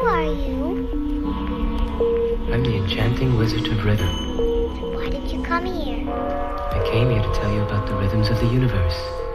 are you? I'm the enchanting wizard of rhythm. Why did you come here? I came here to tell you about the rhythms of the universe.